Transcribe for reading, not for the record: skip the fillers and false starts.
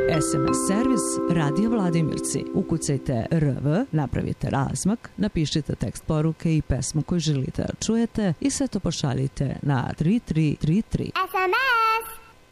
SMS servis Radio Vladimirci. Ukucajte RV, napravite razmak, napišite tekst poruke i pesmu koju želite da čujete i sve to pošaljite na 3333. SMS